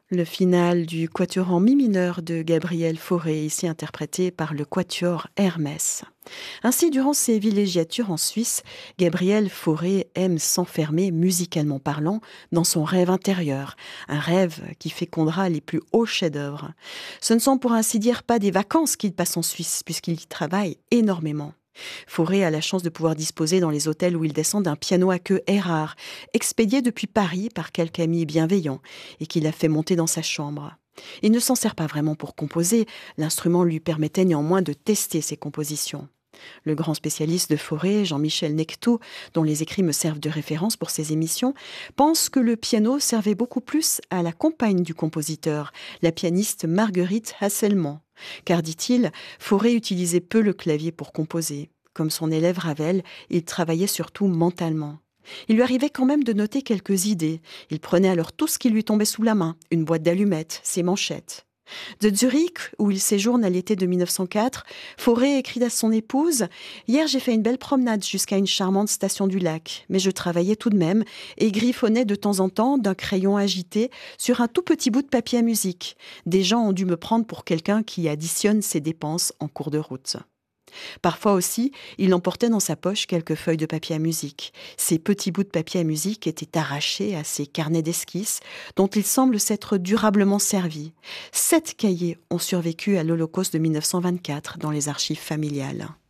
Le final du quatuor en mi mineur de Gabriel Fauré, ici interprété par le quatuor Hermès. Ainsi, durant ses villégiatures en Suisse, Gabriel Fauré aime s'enfermer, musicalement parlant, dans son rêve intérieur, un rêve qui fécondera les plus hauts chefs-d'œuvre. Ce ne sont pour ainsi dire pas des vacances qu'il passe en Suisse, puisqu'il y travaille énormément. Fauré a la chance de pouvoir disposer dans les hôtels où il descend d'un piano à queue Erard, expédié depuis Paris par quelque ami bienveillant et qu'il a fait monter dans sa chambre. Il ne s'en sert pas vraiment pour composer, l'instrument lui permettait néanmoins de tester ses compositions. Le grand spécialiste de Fauré, Jean-Michel Nectaud, dont les écrits me servent de référence pour ces émissions, pense que le piano servait beaucoup plus à la compagne du compositeur, la pianiste Marguerite Hasselmann. Car, dit-il, Fauré utilisait peu le clavier pour composer. Comme son élève Ravel, il travaillait surtout mentalement. Il lui arrivait quand même de noter quelques idées. Il prenait alors tout ce qui lui tombait sous la main, une boîte d'allumettes, ses manchettes. De Zurich, où il séjourne à l'été de 1904, Fauré écrit à son épouse « Hier, j'ai fait une belle promenade jusqu'à une charmante station du lac, mais je travaillais tout de même et griffonnais de temps en temps d'un crayon agité sur un tout petit bout de papier à musique. Des gens ont dû me prendre pour quelqu'un qui additionne ses dépenses en cours de route. » Parfois aussi, il emportait dans sa poche quelques feuilles de papier à musique. Ces petits bouts de papier à musique étaient arrachés à ses carnets d'esquisses, dont il semble s'être durablement servi. 7 cahiers ont survécu à l'Holocauste de 1924 dans les archives familiales.